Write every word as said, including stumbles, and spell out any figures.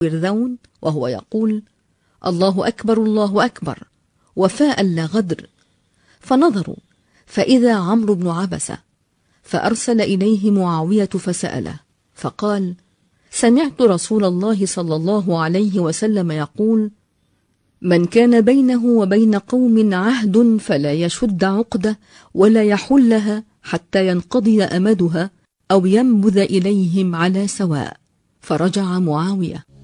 يرذون وهو يقول: الله أكبر الله أكبر، وفاء لا غدر. فنظروا فإذا عمرو بن عبسة، فأرسل إليه معاوية فسأله، فقال: سمعت رسول الله صلى الله عليه وسلم يقول: من كان بينه وبين قوم عهد فلا يشد عقدة ولا يحلها حتى ينقضي أمدها أو ينبذ إليهم على سواء. فرجع معاوية.